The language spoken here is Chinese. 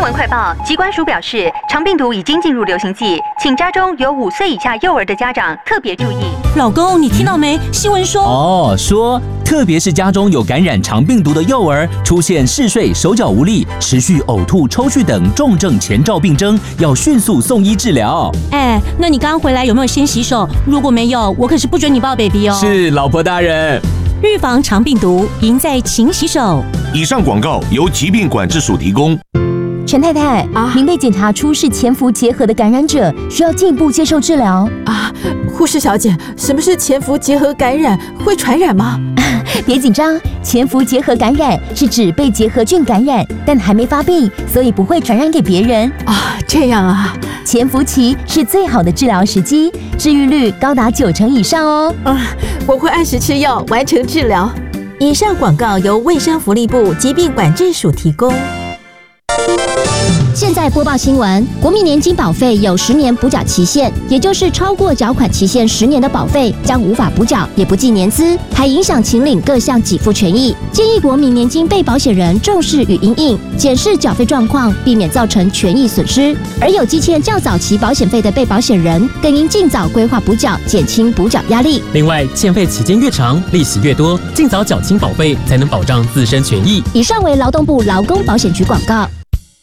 闻快报，疾管署表示，肠病毒已经进入流行季，请家中有5岁以下幼儿的家长特别注意。 老公，你听到没？新闻说， 特别是家中有感染肠病毒的幼儿，出现嗜睡、手脚无力、持续呕吐、抽搐等重症前兆病征，要迅速送医治疗。 那你刚回来有没有先洗手？如果没有，我可是不准你抱 baby 哦。 是，老婆大人。 预防肠病毒，赢在勤洗手。 以上广告由疾病管制署提供。 陈太太，您被检查出是潜伏结核的感染者，需要进一步接受治疗。 护士小姐，什么是潜伏结核感染？会传染吗？ 别紧张，潜伏结核感染是指被结核菌感染，但还没发病，所以不会传染给别人。 这样啊。 潜伏期是最好的治疗时机，治愈率高达90%以上哦。 我会按时吃药，完成治疗。以上广告由卫生福利部疾病管制署提供。 现在播报新闻：国民年金保费有10年补缴期限，也就是超过缴款期限10年的保费将无法补缴，也不计年资，还影响请领各项给付权益。建议国民年金被保险人重视与因应，检视缴费状况，避免造成权益损失。而有积欠较早期保险费的被保险人，更应尽早规划补缴，减轻补缴压力。 另外，欠费期间越长，利息越多，尽早缴清保费，才能保障自身权益。 以上为劳动部劳工保险局广告。